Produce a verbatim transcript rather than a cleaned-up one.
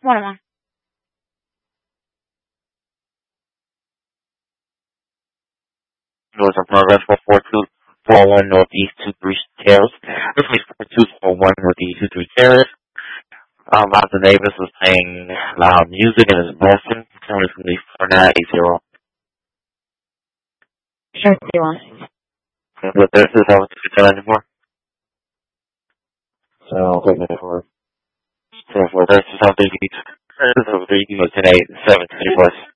One one. North of progress for four two four one Northeast two three Terrace. This is four two four one Northeast two three Terrace. Um, Mister Davis was playing loud music in his Boston. Currently from the four nine eight zero. Sure, you want. But this is how it's tell anymore. So, equipment for, so for this is how they use, this is how they use ten eight seven two plus.